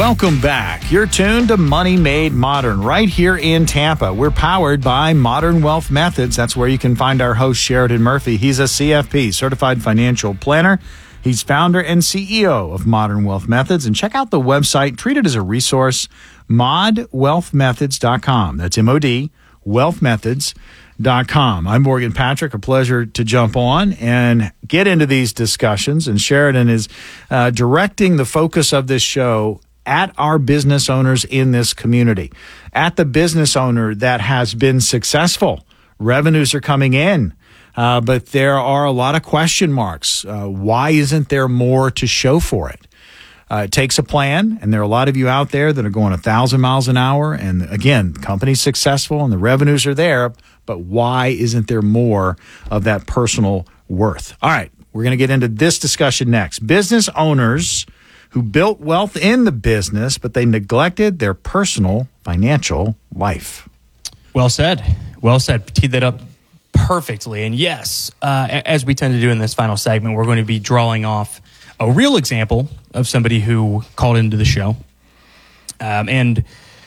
Welcome back. You're tuned to Money Made Modern right here in Tampa. We're powered by Modern Wealth Methods. That's where you can find our host, Sheridan Murphy. He's a CFP, Certified Financial Planner. He's founder and CEO of Modern Wealth Methods. And check out the website. Treat it as a resource, modwealthmethods.com. That's MOD, wealthmethods.com. I'm Morgan Patrick. A pleasure to jump on and get into these discussions. And Sheridan is directing the focus of this show at our business owners in this community, at the business owner that has been successful. Revenues are coming in, but there are a lot of question marks. Why isn't there more to show for it? It takes a plan, and there are a lot of you out there that are going 1,000 miles an hour. And again, the company's successful and the revenues are there, but why isn't there more of that personal worth? All right, we're going to get into this discussion next. Business owners who built wealth in the business, but they neglected their personal financial life. Well said. Well said. Teed that up perfectly. And yes, as we tend to do in this final segment, we're going to be drawing off a real example of somebody who called into the show. And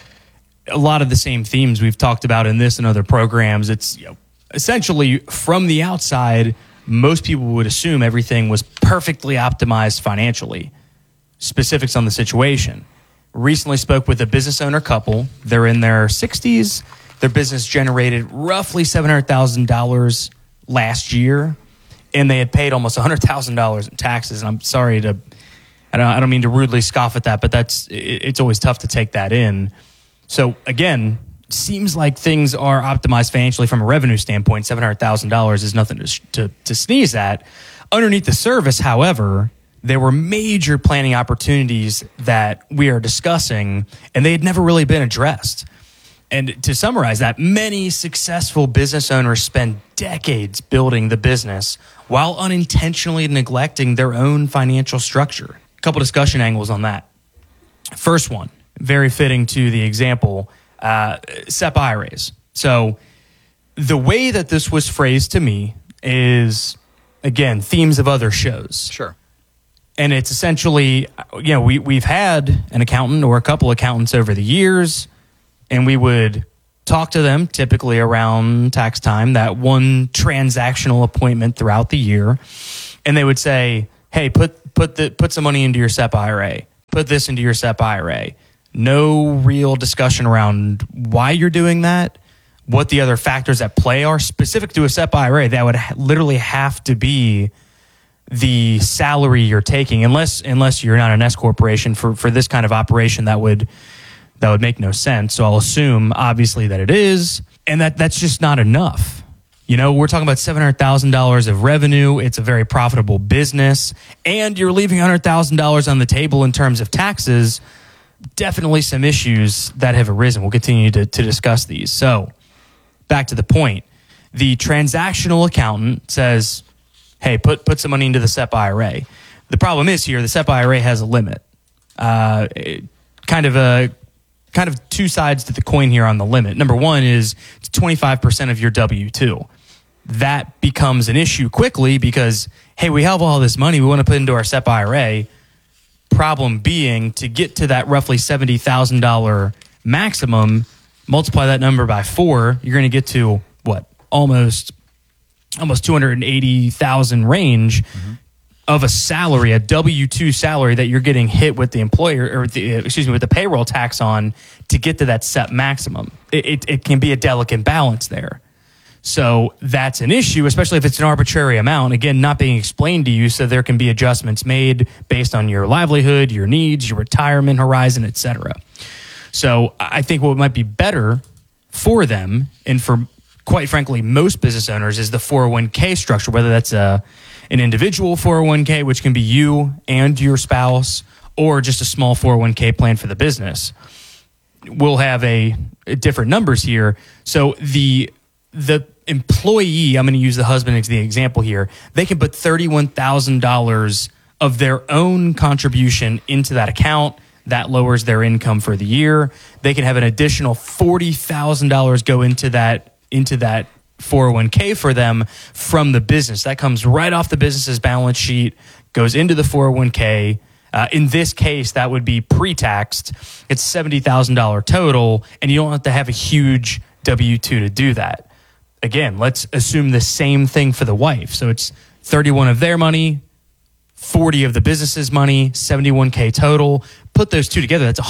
a lot of the same themes we've talked about in this and other programs. It's essentially from the outside, most people would assume everything was perfectly optimized financially. Specifics on the situation. Recently spoke with a business owner couple. They're in their 60s. Their business generated roughly $700,000 last year, and they had paid almost $100,000 in taxes. And I'm sorry to, I don't mean to rudely scoff at that, but it's always tough to take that in. So again, seems like things are optimized financially from a revenue standpoint. $700,000 is nothing to sneeze at. Underneath the surface, however, there were major planning opportunities that we are discussing, and they had never really been addressed. And to summarize that, many successful business owners spend decades building the business while unintentionally neglecting their own financial structure. A couple discussion angles on that. First one, very fitting to the example, SEP IRAs. So the way that this was phrased to me is, again, themes of other shows. Sure. And it's essentially, we've had an accountant or a couple accountants over the years, and we would talk to them typically around tax time, that one transactional appointment throughout the year. And they would say, hey, put some money into your SEP IRA. Put this into your SEP IRA. No real discussion around why you're doing that, what the other factors at play are specific to a SEP IRA. That would literally have to be the salary you're taking, unless you're not an S corporation for this kind of operation, that would make no sense. So I'll assume obviously that it is, and that's just not enough. We're talking about $700,000 of revenue. It's a very profitable business, and you're leaving $100,000 on the table in terms of taxes. Definitely some issues that have arisen. We'll continue to discuss these. So back to the point, the transactional accountant says, hey, put some money into the SEP IRA. The problem is here, the SEP IRA has a limit. Kind of two sides to the coin here on the limit. Number one is it's 25% of your W-2. That becomes an issue quickly because, hey, we have all this money we want to put into our SEP IRA. Problem being, to get to that roughly $70,000 maximum, multiply that number by 4, you're going to get to what? Almost 280,000 range of a salary, a W-2 salary that you're getting hit with the employer or with the payroll tax on to get to that SEP maximum. It can be a delicate balance there. So that's an issue, especially if it's an arbitrary amount, again, not being explained to you. So there can be adjustments made based on your livelihood, your needs, your retirement horizon, et cetera. So I think what might be better for them and for, quite frankly, most business owners is the 401k structure, whether that's an individual 401k, which can be you and your spouse, or just a small 401k plan for the business. We'll have a different numbers here. So the employee, I'm going to use the husband as the example here, they can put $31,000 of their own contribution into that account. That lowers their income for the year. They can have an additional $40,000 go into that 401k for them from the business. That comes right off the business's balance sheet, goes into the 401k. In this case, that would be pre-taxed. It's $70,000 total, and you don't have to have a huge W-2 to do that. Again, let's assume the same thing for the wife. So it's 31 of their money, 40 of the business's money, 71K total. Put those two together, that's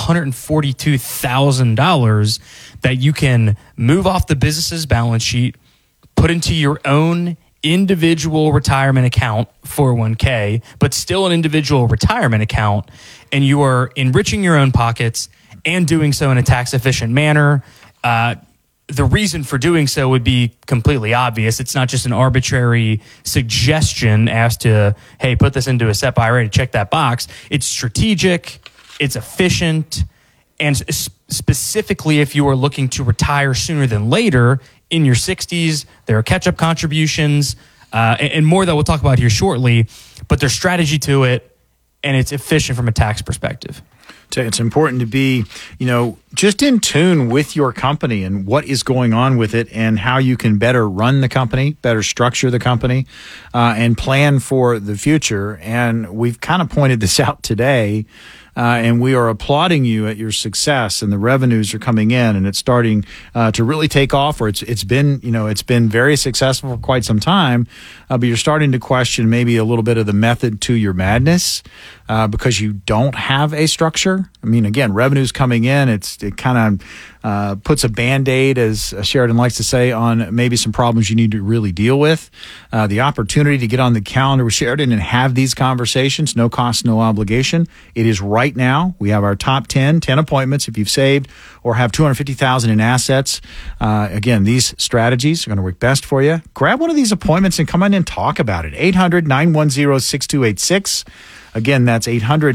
$142,000 that you can move off the business's balance sheet, put into your own individual retirement account, 401k, but still an individual retirement account, and you are enriching your own pockets and doing so in a tax-efficient manner. The reason for doing so would be completely obvious. It's not just an arbitrary suggestion as to, hey, put this into a SEP IRA to check that box. It's strategic, it's efficient, and specifically if you are looking to retire sooner than later in your 60s, there are catch-up contributions and more that we'll talk about here shortly, but there's strategy to it, and it's efficient from a tax perspective. It's important to be, just in tune with your company and what is going on with it and how you can better run the company, better structure the company, and plan for the future. And we've kind of pointed this out today, and we are applauding you at your success, and the revenues are coming in, and it's starting to really take off. Or it's been very successful for quite some time, but you're starting to question maybe a little bit of the method to your madness because you don't have a structure. I mean, again, revenues coming in, it kind of puts a Band-Aid, as Sheridan likes to say, on maybe some problems you need to really deal with. The opportunity to get on the calendar with Sheridan and have these conversations, no cost, no obligation. It is right now. We have our top 10 appointments. If you've saved or have $250,000 in assets, again, these strategies are going to work best for you. Grab one of these appointments and come in and talk about it. 800-910-6286. Again, that's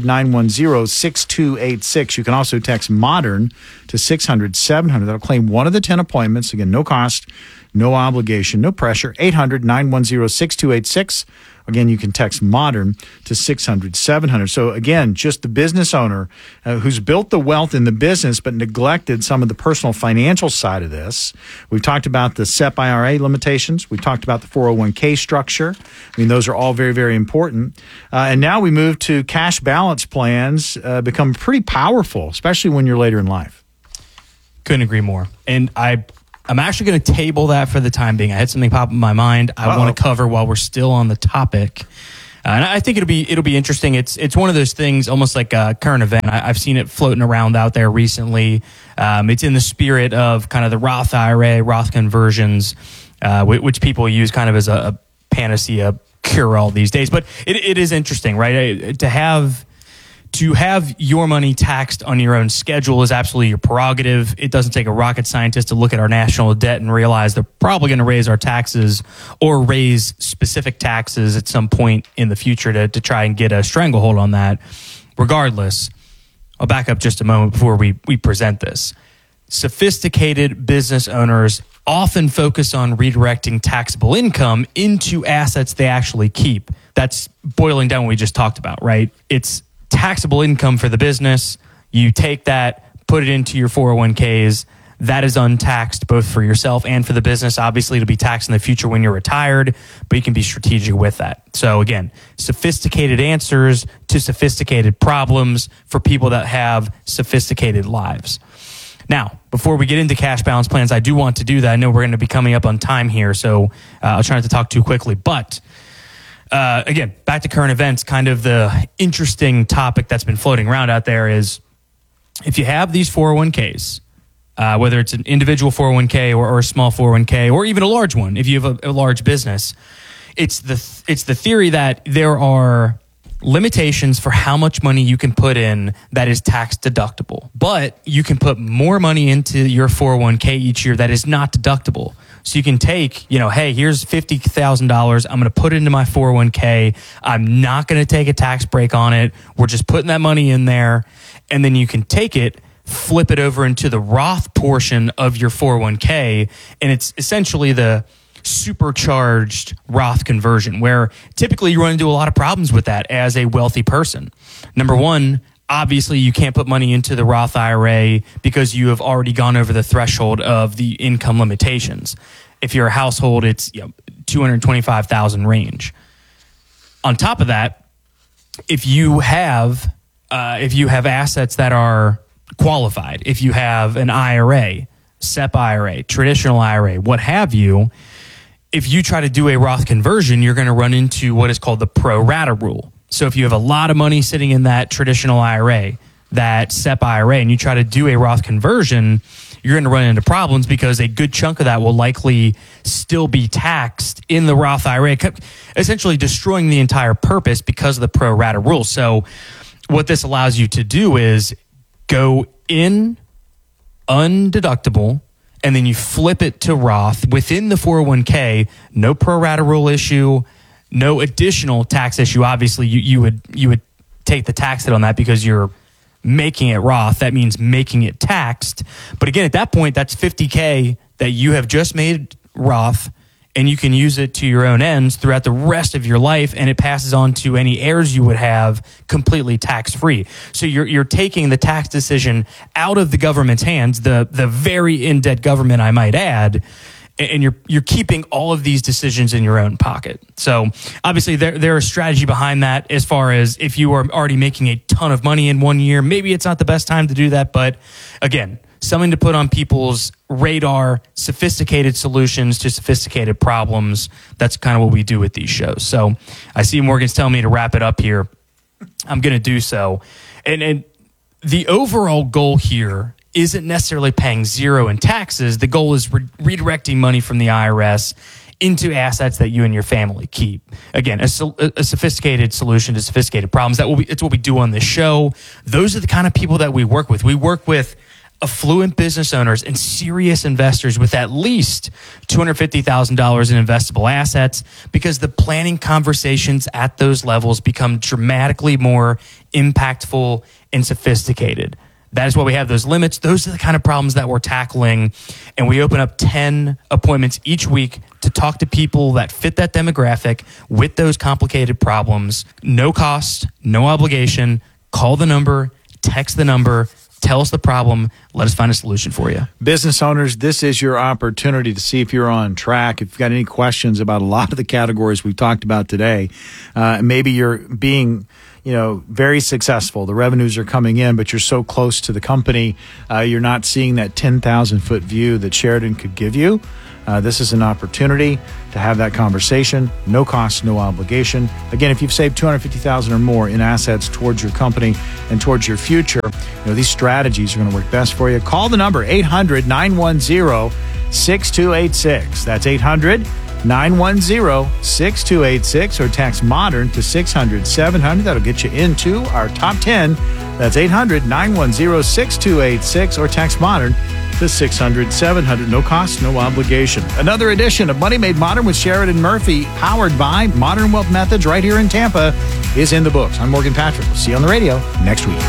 800-910-6286. You can also text MODERN to 600-700. That'll claim one of the 10 appointments. Again, no cost, no obligation, no pressure. 800-910-6286. Again, you can text MODERN to 600-700. So again, just the business owner who's built the wealth in the business but neglected some of the personal financial side of this. We've talked about the SEP IRA limitations. We've talked about the 401k structure. I mean, those are all very, very important. And now we move to cash balance plans become pretty powerful, especially when you're later in life. Couldn't agree more. And I'm actually going to table that for the time being. I had something pop in my mind I want to cover while we're still on the topic. And I think it'll be interesting. It's one of those things, almost like a current event. I've seen it floating around out there recently. It's in the spirit of kind of the Roth IRA, Roth conversions, which people use kind of as a panacea cure-all these days. But it is interesting, right? To have your money taxed on your own schedule is absolutely your prerogative. It doesn't take a rocket scientist to look at our national debt and realize they're probably going to raise our taxes or raise specific taxes at some point in the future to try and get a stranglehold on that. Regardless, I'll back up just a moment before we present this. Sophisticated business owners often focus on redirecting taxable income into assets they actually keep. That's boiling down what we just talked about, right? It's taxable income for the business. You take that, put it into your 401ks. That is untaxed both for yourself and for the business. Obviously, it'll be taxed in the future when you're retired, but you can be strategic with that. So again, sophisticated answers to sophisticated problems for people that have sophisticated lives. Now, before we get into cash balance plans, I do want to do that. I know we're going to be coming up on time here, so I'll try not to talk too quickly, but again, back to current events, kind of the interesting topic that's been floating around out there is if you have these 401ks, whether it's an individual 401k or a small 401k or even a large one, if you have a large business, it's the theory that there are limitations for how much money you can put in that is tax deductible, but you can put more money into your 401k each year that is not deductible. So you can take, hey, here's $50,000. I'm going to put it into my 401k. I'm not going to take a tax break on it. We're just putting that money in there. And then you can take it, flip it over into the Roth portion of your 401k. And it's essentially the supercharged Roth conversion, where typically you run into a lot of problems with that as a wealthy person. Number one, obviously, you can't put money into the Roth IRA because you have already gone over the threshold of the income limitations. If you're a household, it's $225,000 range. On top of that, if you have if you have assets that are qualified, if you have an IRA, SEP IRA, traditional IRA, what have you, if you try to do a Roth conversion, you're going to run into what is called the pro rata rule. So if you have a lot of money sitting in that traditional IRA, that SEP IRA, and you try to do a Roth conversion, you're going to run into problems because a good chunk of that will likely still be taxed in the Roth IRA, essentially destroying the entire purpose because of the pro rata rule. So what this allows you to do is go in undeductible, and then you flip it to Roth within the 401k, no pro rata rule issue, no additional tax issue. Obviously, you would take the tax hit on that because you're making it Roth. That means making it taxed. But again, at that point, that's $50K that you have just made Roth, and you can use it to your own ends throughout the rest of your life, and it passes on to any heirs you would have completely tax-free. So you're taking the tax decision out of the government's hands, the very in-debt government, I might add, and you're keeping all of these decisions in your own pocket. So obviously there is strategy behind that as far as if you are already making a ton of money in 1 year, maybe it's not the best time to do that. But again, something to put on people's radar, sophisticated solutions to sophisticated problems. That's kind of what we do with these shows. So I see Morgan's telling me to wrap it up here. I'm going to do so. And the overall goal here isn't necessarily paying zero in taxes. The goal is redirecting money from the IRS into assets that you and your family keep. Again, a sophisticated solution to sophisticated problems. It's what we do on this show. Those are the kind of people that we work with. We work with affluent business owners and serious investors with at least $250,000 in investable assets, because the planning conversations at those levels become dramatically more impactful and sophisticated. That is why we have those limits. Those are the kind of problems that we're tackling. And we open up 10 appointments each week to talk to people that fit that demographic with those complicated problems. No cost, no obligation. Call the number, text the number, tell us the problem. Let us find a solution for you. Business owners, this is your opportunity to see if you're on track. If you've got any questions about a lot of the categories we've talked about today, maybe you're being very successful. The revenues are coming in, but you're so close to the company, you're not seeing that 10,000-foot view that Sheridan could give you. This is an opportunity to have that conversation. No cost, no obligation. Again, if you've saved $250,000 or more in assets towards your company and towards your future, these strategies are going to work best for you. Call the number 800-910-6286. That's 800-910-6286, or text MODERN to 600-700. That'll get you into our top 10. That's 800-910-6286, or text MODERN to 600-700. No cost, no obligation. Another edition of Money Made Modern with Sheridan Murphy, powered by Modern Wealth Methods right here in Tampa, is in the books. I'm Morgan Patrick. We'll see you on the radio next week.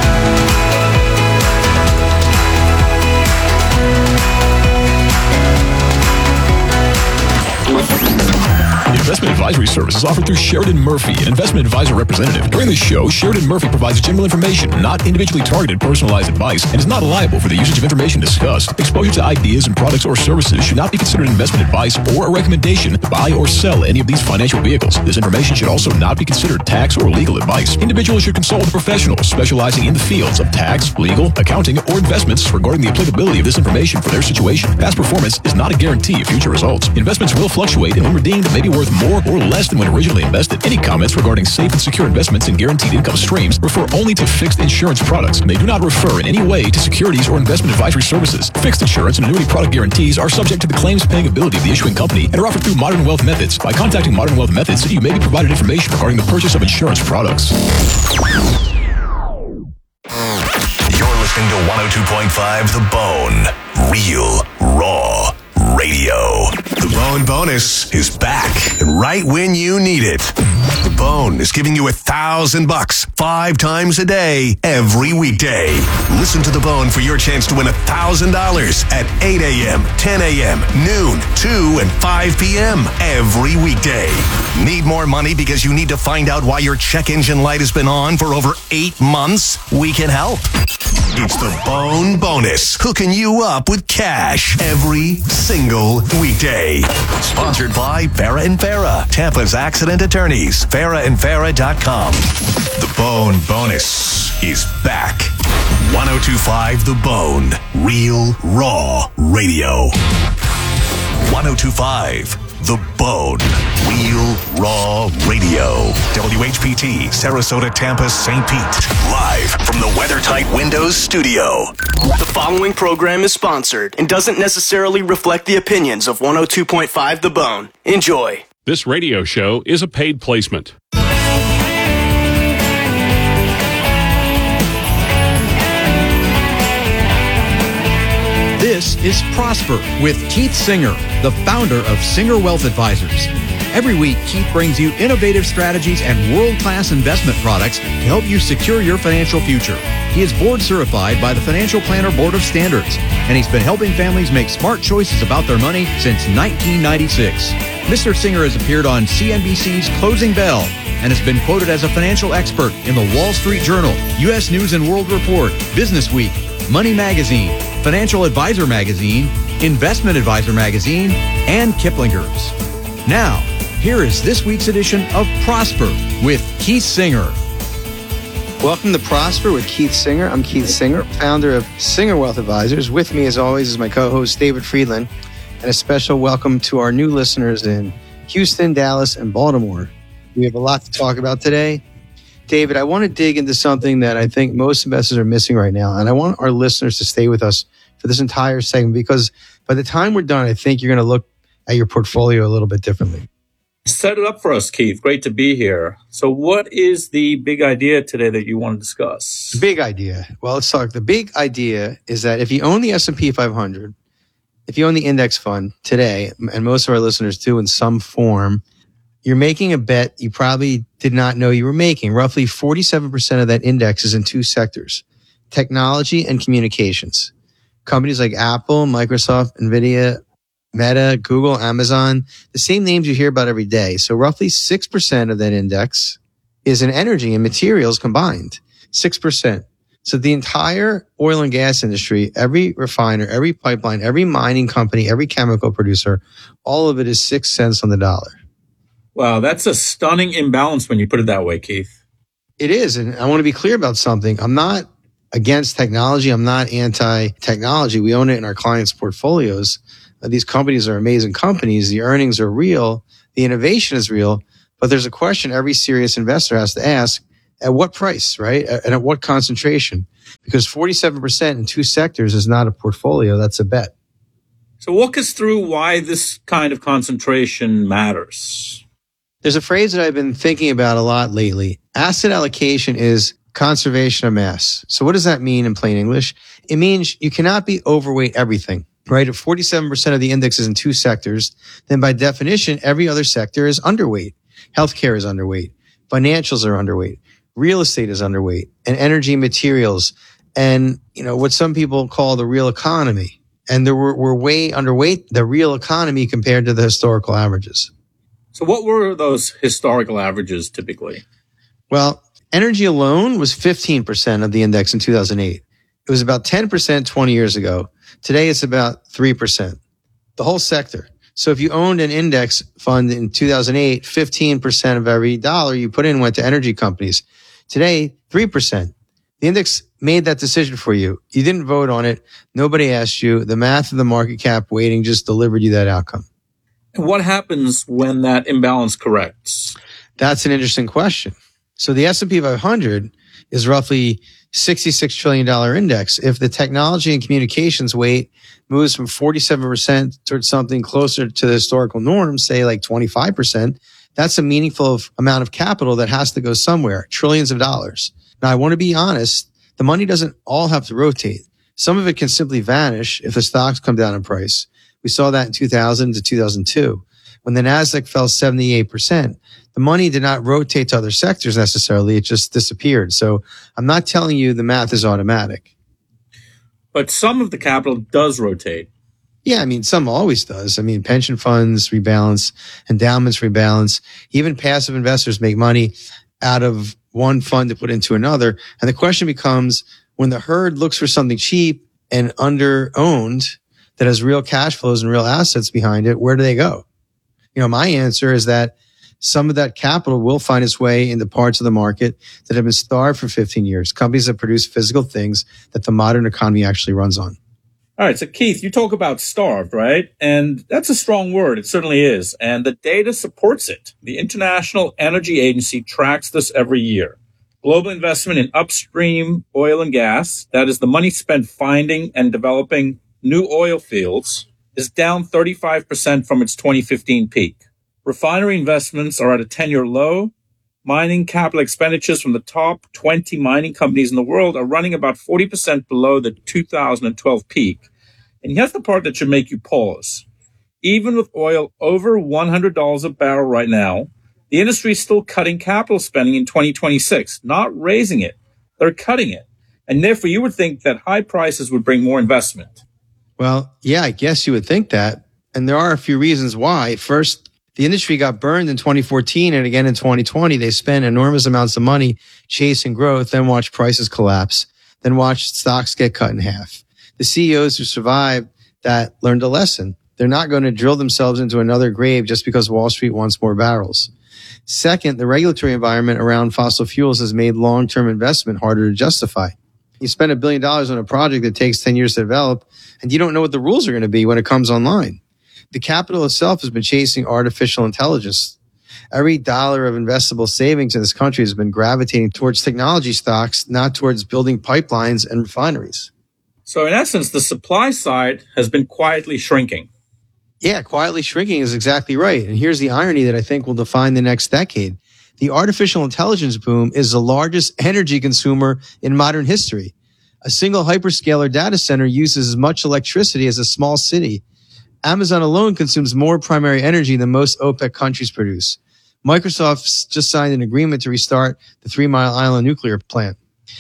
Investment advisory services offered through Sheridan Murphy, an investment advisor representative. During this show, Sheridan Murphy provides general information, not individually targeted personalized advice, and is not liable for the usage of information discussed. Exposure to ideas and products or services should not be considered investment advice or a recommendation to buy or sell any of these financial vehicles. This information should also not be considered tax or legal advice. Individuals should consult with professionals specializing in the fields of tax, legal, accounting, or investments regarding the applicability of this information for their situation. Past performance is not a guarantee of future results. Investments will fluctuate, and when redeemed, may be worth more or less than when originally invested. Any comments regarding safe and secure investments and guaranteed income streams refer only to fixed insurance products, and they do not refer in any way to securities or investment advisory services. Fixed insurance and annuity product guarantees are subject to the claims-paying ability of the issuing company and are offered through Modern Wealth Methods. By contacting Modern Wealth Methods, you may be provided information regarding the purchase of insurance products. You're listening to 102.5 The Bone. Real, raw radio. The Bone Bonus is back, and right when you need it. The Bone is giving you $1,000 5 times a day, every weekday. Listen to The Bone for your chance to win $1,000 at 8 a.m., 10 a.m., noon, 2, and 5 p.m. every weekday. Need more money because you need to find out why your check engine light has been on for over 8 months? We can help. It's the Bone Bonus, hooking you up with cash every single weekday. Sponsored by Farah and Farah, Tampa's accident attorneys. FarahandFarah.com. The Bone Bonus is back. 102.5 The Bone, real raw radio. 102.5 The Bone, real raw radio. WHPT, Sarasota, Tampa, St. Pete. Live from the WeatherTight Windows studio. The following program is sponsored and doesn't necessarily reflect the opinions of 102.5 The Bone. Enjoy. This radio show is a paid placement. This is Prosper with Keith Singer, the founder of Singer Wealth Advisors. Every week, Keith brings you innovative strategies and world-class investment products to help you secure your financial future. He is board certified by the Financial Planner Board of Standards, and he's been helping families make smart choices about their money since 1996. Mr. Singer has appeared on CNBC's Closing Bell and has been quoted as a financial expert in the Wall Street Journal, U.S. News and World Report, Business Week, Money Magazine, Financial Advisor Magazine, Investment Advisor Magazine, and Kiplinger's. Now, here is this week's edition of Prosper with Keith Singer. Welcome to Prosper with Keith Singer. I'm Keith Singer, founder of Singer Wealth Advisors. With me, as always, is my co-host, David Friedland. And a special welcome to our new listeners in Houston, Dallas, and Baltimore. We have a lot to talk about today. David, I want to dig into something that I think most investors are missing right now. And I want our listeners to stay with us for this entire segment, because by the time we're done, I think you're going to look at your portfolio a little bit differently. Set it up for us, Keith. Great to be here. So what is the big idea today that you want to discuss? The big idea. Well, let's talk. The big idea is that if you own the S&P 500, if you own the index fund today, and most of our listeners do in some form, you're making a bet you probably did not know you were making. Roughly 47% of that index is in two sectors, technology and communications. Companies like Apple, Microsoft, NVIDIA, Meta, Google, Amazon, the same names you hear about every day. So roughly 6% of that index is in energy and materials combined. 6%. So the entire oil and gas industry, every refiner, every pipeline, every mining company, every chemical producer, all of it is 6 cents on the dollar. Wow, that's a stunning imbalance when you put it that way, Keith. It is. And I want to be clear about something. I'm not against technology. I'm not anti-technology. We own it in our clients' portfolios. These companies are amazing companies. The earnings are real. The innovation is real. But there's a question every serious investor has to ask, at what price, right? And at what concentration? Because 47% in two sectors is not a portfolio. That's a bet. So walk us through why this kind of concentration matters. There's a phrase that I've been thinking about a lot lately. Asset allocation is conservation of mass. So what does that mean in plain English? It means you cannot be overweight everything, right? If 47% of the index is in two sectors, then by definition, every other sector is underweight. Healthcare is underweight. Financials are underweight. Real estate is underweight. And energy and materials. And, what some people call the real economy. And we're way underweight the real economy compared to the historical averages. So what were those historical averages typically? Well, energy alone was 15% of the index in 2008. It was about 10% 20 years ago. Today, it's about 3%. The whole sector. So if you owned an index fund in 2008, 15% of every dollar you put in went to energy companies. Today, 3%. The index made that decision for you. You didn't vote on it. Nobody asked you. The math of the market cap weighting just delivered you that outcome. What happens when that imbalance corrects? That's an interesting question. So the S&P 500 is roughly $66 trillion index. If the technology and communications weight moves from 47% towards something closer to the historical norm, say like 25%, that's a meaningful amount of capital that has to go somewhere, trillions of dollars. Now, I want to be honest, the money doesn't all have to rotate. Some of it can simply vanish if the stocks come down in price. We saw that in 2000 to 2002. When the NASDAQ fell 78%, the money did not rotate to other sectors necessarily. It just disappeared. So I'm not telling you the math is automatic. But some of the capital does rotate. Yeah, some always does. Pension funds rebalance, endowments rebalance. Even passive investors make money out of one fund to put into another. And the question becomes, When the herd looks for something cheap and under-owned that has real cash flows and real assets behind it, where do they go? My answer is that some of that capital will find its way into parts of the market that have been starved for 15 years, companies that produce physical things that the modern economy actually runs on. All right. So Keith, you talk about starved, right? And that's a strong word. It certainly is. And the data supports it. The International Energy Agency tracks this every year. Global investment in upstream oil and gas, that is the money spent finding and developing new oil fields, is down 35% from its 2015 peak. Refinery investments are at a 10-year low. Mining capital expenditures from the top 20 mining companies in the world are running about 40% below the 2012 peak. And here's the part that should make you pause. Even with oil over $100 a barrel right now, the industry is still cutting capital spending in 2026, not raising it. They're cutting it. And therefore, you would think that high prices would bring more investment. Well, yeah, I guess you would think that. And there are a few reasons why. First, the industry got burned in 2014 and again in 2020. They spent enormous amounts of money chasing growth, then watched prices collapse, then watched stocks get cut in half. The CEOs who survived that learned a lesson. They're not going to drill themselves into another grave just because Wall Street wants more barrels. Second, the regulatory environment around fossil fuels has made long-term investment harder to justify. You spend $1 billion on a project that takes 10 years to develop, and you don't know what the rules are going to be when it comes online. The capital itself has been chasing artificial intelligence. Every dollar of investable savings in this country has been gravitating towards technology stocks, not towards building pipelines and refineries. So in essence, the supply side has been quietly shrinking. Yeah, quietly shrinking is exactly right. And here's the irony that I think will define the next decade. The artificial intelligence boom is the largest energy consumer in modern history. A single hyperscaler data center uses as much electricity as a small city. Amazon alone consumes more primary energy than most OPEC countries produce. Microsoft just signed an agreement to restart the 3 Mile Island nuclear plant.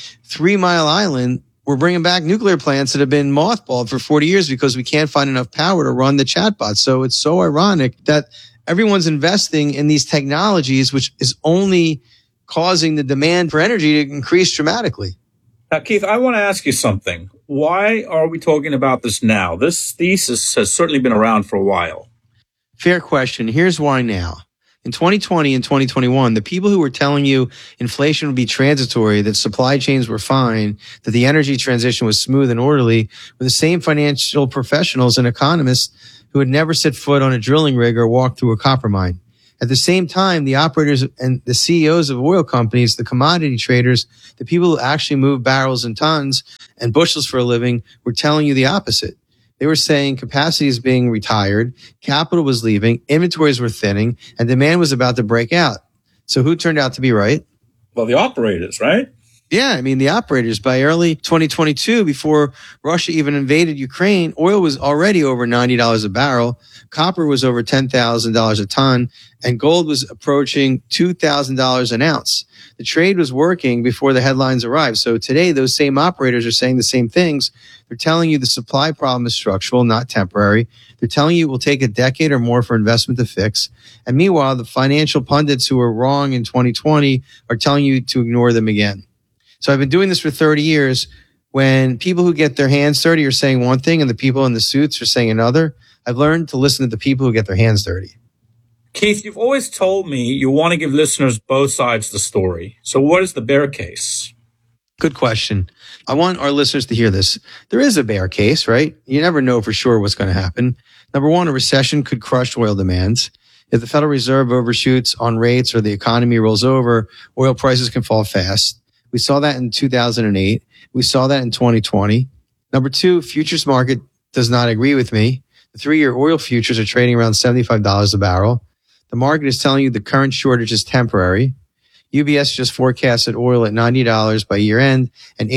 3 Mile Island, we're bringing back nuclear plants that have been mothballed for 40 years because we can't find enough power to run the chatbot. So it's so ironic that everyone's investing in these technologies, which is only causing the demand for energy to increase dramatically. Now, Keith, I want to ask you something. Why are we talking about this now? This thesis has certainly been around for a while. Fair question. Here's why now. In 2020 and 2021, the people who were telling you inflation would be transitory, that supply chains were fine, that the energy transition was smooth and orderly, were the same financial professionals and economists who had never set foot on a drilling rig or walked through a copper mine. At the same time, the operators and the CEOs of oil companies, the commodity traders, the people who actually move barrels and tons and bushels for a living were telling you the opposite. They were saying capacity is being retired, capital was leaving, inventories were thinning, and demand was about to break out. So who turned out to be right? Well, the operators, right? Yeah, I mean, the operators. By early 2022, before Russia even invaded Ukraine, oil was already over $90 a barrel, copper was over $10,000 a ton, and gold was approaching $2,000 an ounce. The trade was working before the headlines arrived. So today, those same operators are saying the same things. They're telling you the supply problem is structural, not temporary. They're telling you it will take a decade or more for investment to fix. And meanwhile, the financial pundits who were wrong in 2020 are telling you to ignore them again. So I've been doing this for 30 years. When people who get their hands dirty are saying one thing and the people in the suits are saying another, I've learned to listen to the people who get their hands dirty. Keith, you've always told me you want to give listeners both sides of the story. So what is the bear case? Good question. I want our listeners to hear this. There is a bear case, right? You never know for sure what's going to happen. Number one, a recession could crush oil demands. If the Federal Reserve overshoots on rates or the economy rolls over, oil prices can fall fast. We saw that in 2008. We saw that in 2020. Number two, futures market does not agree with me. The 3-year oil futures are trading around $75 a barrel. The market is telling you the current shortage is temporary. UBS just forecasted oil at $90 by year end and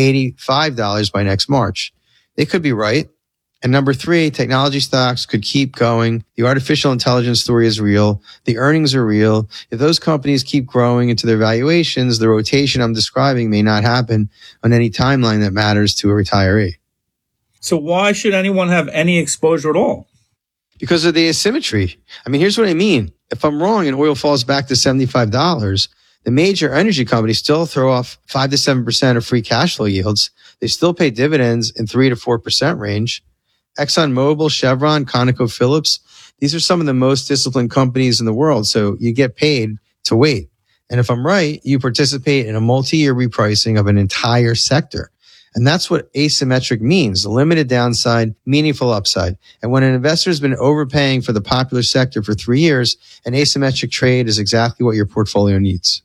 $85 by next March. They could be right. And number three, technology stocks could keep going. The artificial intelligence story is real. The earnings are real. If those companies keep growing into their valuations, the rotation I'm describing may not happen on any timeline that matters to a retiree. So why should anyone have any exposure at all? Because of the asymmetry. I mean, here's what I mean. If I'm wrong and oil falls back to $75, The major energy companies still throw off 5 to 7% of free cash flow yields. They still pay dividends in 3 to 4% range. ExxonMobil, Chevron, ConocoPhillips, these are some of the most disciplined companies in the world. So you get paid to wait. And if I'm right, you participate in a multi-year repricing of an entire sector. And that's what asymmetric means, limited downside, meaningful upside. And when an investor has been overpaying for the popular sector for 3 years, an asymmetric trade is exactly what your portfolio needs.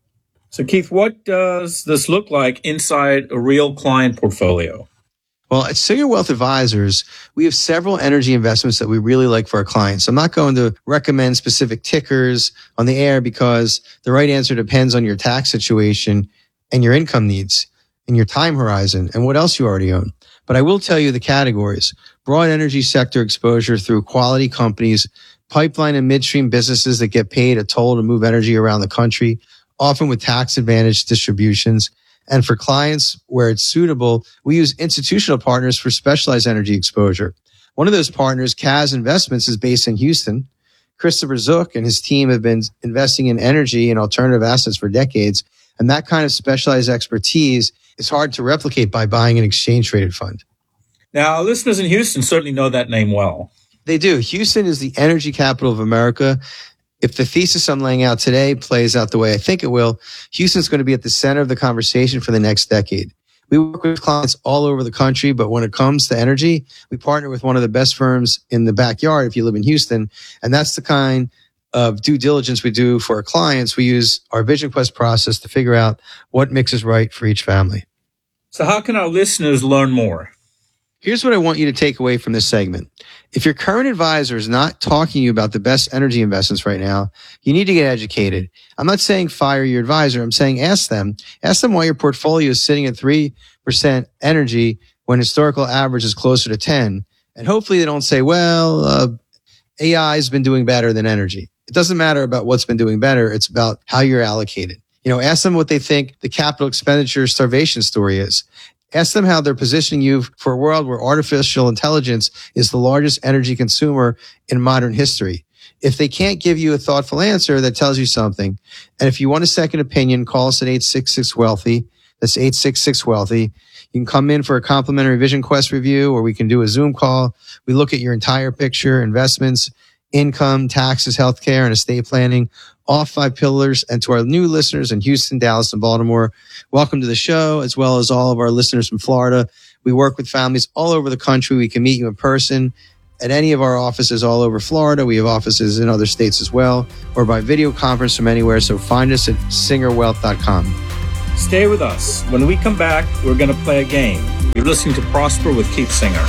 So, Keith, what does this look like inside a real client portfolio? Well, at Singer Wealth Advisors, we have several energy investments that we really like for our clients. I'm not going to recommend specific tickers on the air because the right answer depends on your tax situation and your income needs and your time horizon and what else you already own. But I will tell you the categories: broad energy sector exposure through quality companies, pipeline and midstream businesses that get paid a toll to move energy around the country, often with tax advantage distributions. And for clients where it's suitable, we use institutional partners for specialized energy exposure. One of those partners, Kaz Investments, is based in Houston. Christopher Zook and his team have been investing in energy and alternative assets for decades. And that kind of specialized expertise is hard to replicate by buying an exchange-traded fund. Now, our listeners in Houston certainly know that name well. They do. Houston is the energy capital of America. If the thesis I'm laying out today plays out the way I think it will, Houston's going to be at the center of the conversation for the next decade. We work with clients all over the country, but when it comes to energy, we partner with one of the best firms in the backyard if you live in Houston. And that's the kind of due diligence we do for our clients. We use our Vision Quest process to figure out what mix is right for each family. So how can our listeners learn more? Here's what I want you to take away from this segment. If your current advisor is not talking to you about the best energy investments right now, you need to get educated. I'm not saying fire your advisor. I'm saying ask them why your portfolio is sitting at 3% energy when historical average is closer to 10. And hopefully they don't say, well, AI has been doing better than energy. It doesn't matter about what's been doing better. It's about how you're allocated. Ask them what they think the capital expenditure starvation story is. Ask them how they're positioning you for a world where artificial intelligence is the largest energy consumer in modern history. If they can't give you a thoughtful answer, that tells you something. And if you want a second opinion, call us at 866-WEALTHY. That's 866-WEALTHY. You can come in for a complimentary Vision Quest review, or we can do a Zoom call. We look at your entire picture, investments, income, taxes, healthcare, and estate planning, all 5 pillars. And to our new listeners in Houston, Dallas, and Baltimore, welcome to the show, as well as all of our listeners from Florida. We work with families all over the country. We can meet you in person at any of our offices all over Florida. We have offices in other states as well, or by video conference from anywhere. So find us at singerwealth.com. Stay with us. When we come back, we're going to play a game. You're listening to Prosper with Keith Singer.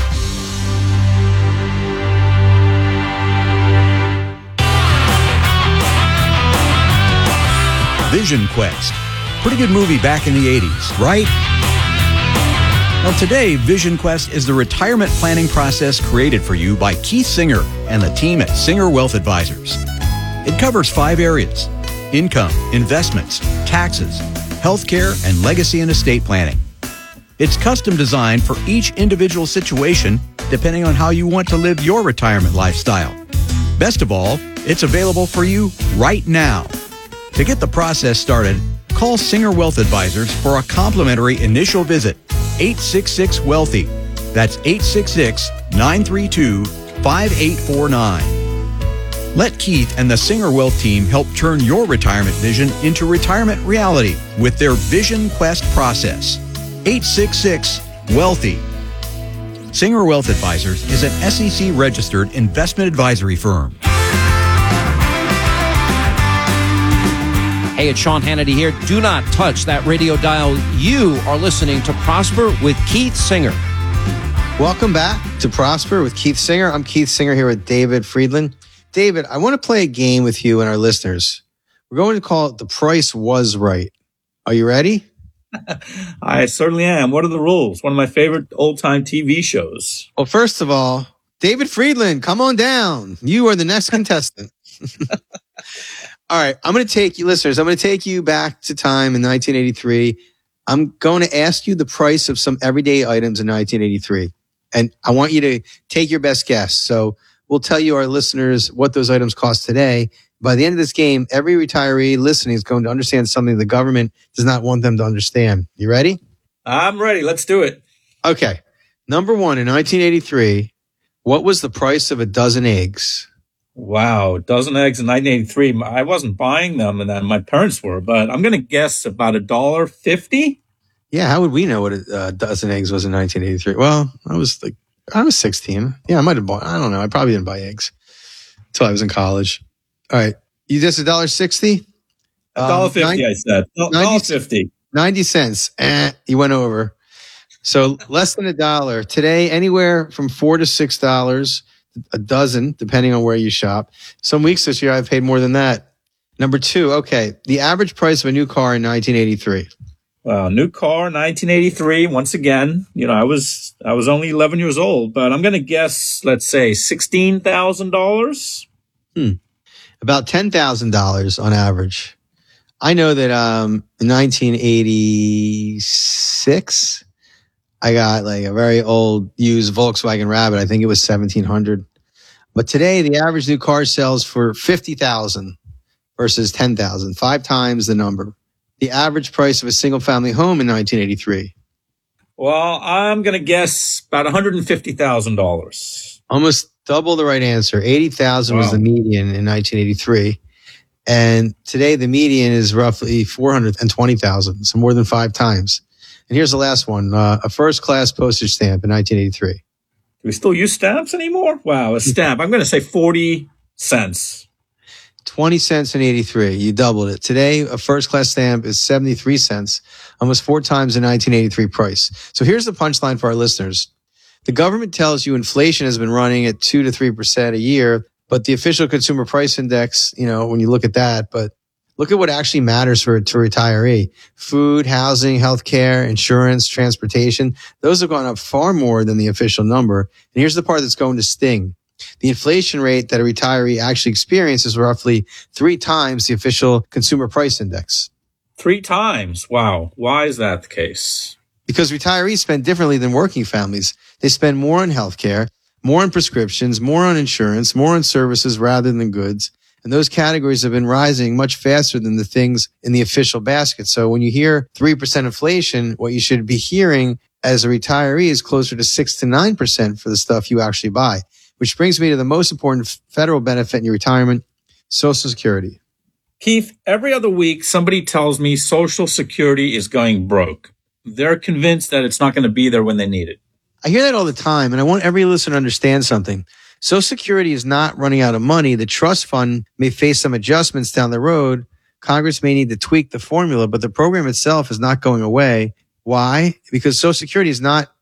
Vision Quest. Pretty good movie back in the 80s, right? Well, today, Vision Quest is the retirement planning process created for you by Keith Singer and the team at Singer Wealth Advisors. It covers 5 areas: income, investments, taxes, healthcare, and legacy and estate planning. It's custom designed for each individual situation, depending on how you want to live your retirement lifestyle. Best of all, it's available for you right now. To get the process started, call Singer Wealth Advisors for a complimentary initial visit. 866-WEALTHY. That's 866-932-5849. Let Keith and the Singer Wealth team help turn your retirement vision into retirement reality with their Vision Quest process. 866-WEALTHY. Singer Wealth Advisors is an SEC-registered investment advisory firm. Hey, it's Sean Hannity here. Do not touch that radio dial. You are listening to Prosper with Keith Singer. Welcome back to Prosper with Keith Singer. I'm Keith Singer here with David Friedland. David, I want to play a game with you and our listeners. We're going to call it The Price Was Right. Are you ready? I certainly am. What are the rules? One of my favorite old-time TV shows. Well, first of all, David Friedland, come on down. You are the next contestant. All right, I'm going to take you, listeners, I'm going to take you back to time in 1983. I'm going to ask you the price of some everyday items in 1983. And I want you to take your best guess. So we'll tell you, our listeners, what those items cost today, by the end of this game, every retiree listening is going to understand something the government does not want them to understand. You ready? I'm ready. Let's do it. Okay. Number one, in 1983, what was the price of a dozen eggs? Wow. Dozen eggs in 1983. I wasn't buying them, and then my parents were, but I'm going to guess about $1.50. Yeah. How would we know what a dozen eggs was in 1983? Well, I was 16. Yeah, I might have bought, I don't know. I probably didn't buy eggs until I was in college. All right. You just $1.60? $1.50, I said. $1.50. 90 cents. You went over. So less than $1. Today, anywhere from $4 to $6 a dozen, depending on where you shop. Some weeks this year, I've paid more than that. Number two, okay. The average price of a new car in 1983. Well, new car, 1983. Once again, I was only 11 years old, but I'm going to guess, let's say $16,000. About $10,000 on average. I know that in 1986, I got like a very old used Volkswagen Rabbit. I think it was $1,700. But today, the average new car sells for $50,000 versus $10,000, 5 times the number. The average price of a single-family home in 1983. Well, I'm going to guess about $150,000. Almost double the right answer. 80,000 was the median in 1983. And today the median is roughly 420,000, so more than 5 times. And here's the last one, a first-class postage stamp in 1983. Do we still use stamps anymore? Wow, a stamp. I'm going to say 40 cents. 20 cents in 83. You doubled it. Today, a first-class stamp is 73 cents, almost 4 times the 1983 price. So here's the punchline for our listeners. The government tells you inflation has been running at 2 to 3% a year, but the official consumer price index, when you look at that, but look at what actually matters to a retiree. Food, housing, healthcare, insurance, transportation, those have gone up far more than the official number. And here's the part that's going to sting. The inflation rate that a retiree actually experiences is roughly 3 times the official consumer price index. 3 times? Wow. Why is that the case? Because retirees spend differently than working families. They spend more on healthcare, more on prescriptions, more on insurance, more on services rather than goods. And those categories have been rising much faster than the things in the official basket. So when you hear 3% inflation, what you should be hearing as a retiree is closer to 6 to 9% for the stuff you actually buy. Which brings me to the most important federal benefit in your retirement, Social Security. Keith, every other week, somebody tells me Social Security is going broke. They're convinced that it's not going to be there when they need it. I hear that all the time, and I want every listener to understand something. Social Security is not running out of money. The trust fund may face some adjustments down the road. Congress may need to tweak the formula, but the program itself is not going away. Why? Because Social Security is not